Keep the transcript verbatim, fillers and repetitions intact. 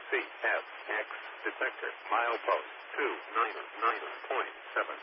C F X detector milepost two nine nine point seven